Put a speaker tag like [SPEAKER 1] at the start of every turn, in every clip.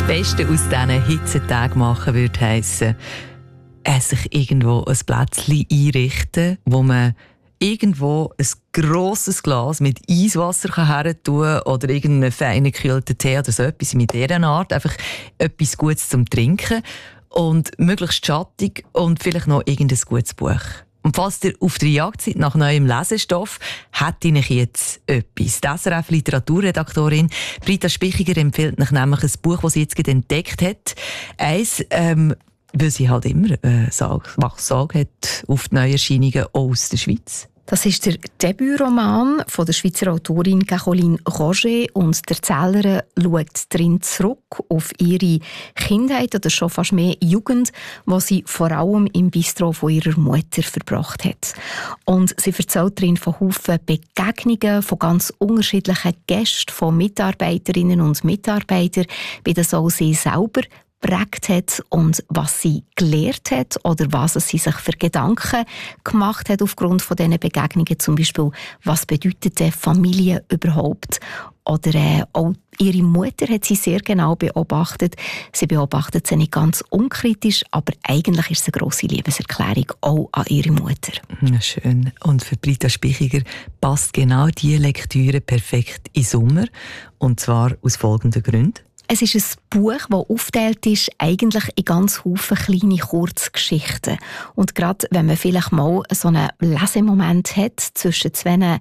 [SPEAKER 1] Beste aus diesen Hitzetagen machen würde heissen, sich irgendwo ein Plätzchen einrichten, wo man irgendwo ein grosses Glas mit Eiswasser her tun kann oder irgendeinen feinen gekühlten Tee oder so etwas mit dieser Art. Einfach etwas Gutes zum Trinken und möglichst schattig und vielleicht noch irgendein gutes Buch. Und falls ihr auf der Jagd seid nach neuem Lesestoff, hätte ich jetzt etwas. Die SRF-Literaturredaktorin Britta Spichiger empfiehlt euch nämlich ein Buch, das sie jetzt entdeckt hat. Eins, weil sie halt immer Wachsage hat auf die Neuerscheinungen aus der Schweiz.
[SPEAKER 2] Das ist der Debütroman von der Schweizer Autorin Caroline Roger und die Erzählerin schaut drin zurück auf ihre Kindheit oder schon fast mehr Jugend, die sie vor allem im Bistro von ihrer Mutter verbracht hat. Und sie erzählt drin von Haufen Begegnungen, von ganz unterschiedlichen Gästen, von Mitarbeiterinnen und Mitarbeitern, wie das auch sie selber geprägt hat und was sie gelernt hat oder was sie sich für Gedanken gemacht hat aufgrund von diesen Begegnungen. Zum Beispiel, was bedeutet Familie überhaupt? Oder auch ihre Mutter hat sie sehr genau beobachtet. Sie beobachtet sie nicht ganz unkritisch, aber eigentlich ist es eine grosse Liebeserklärung auch an ihre Mutter.
[SPEAKER 1] Ja, schön. Und für Britta Spichiger passt genau diese Lektüre perfekt in Sommer. Und zwar aus folgenden Gründen.
[SPEAKER 2] Es ist ein Buch, das aufgeteilt ist, eigentlich in ganz Haufen kleine Kurzgeschichten. Und gerade wenn man vielleicht mal so einen Lesemoment hat zwischen zwei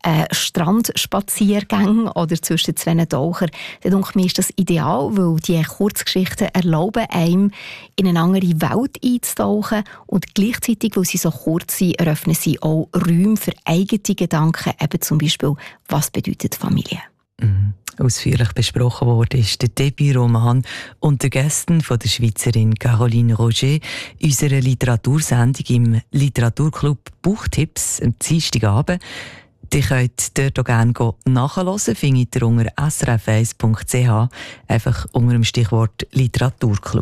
[SPEAKER 2] Strandspaziergängen oder zwischen zwei Tauchern, dann denke ich mir, ist das ideal, weil die Kurzgeschichten erlauben einem, in eine andere Welt einzutauchen und gleichzeitig, weil sie so kurz sind, eröffnen sie auch Räume für eigene Gedanken, eben zum Beispiel, was bedeutet Familie?
[SPEAKER 1] Ausführlich besprochen worden ist der Debütroman unter Gästen von der Schweizerin Caroline Roger, unserer Literatursendung im Literaturclub Buchtipps am Dienstagabend. Ihr könnt dort auch gerne nachhören, findet ihr unter srf1.ch, einfach unter dem Stichwort Literaturclub.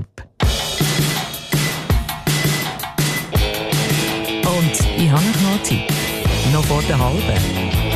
[SPEAKER 1] Und ich habe noch Zeit, noch vor der halben.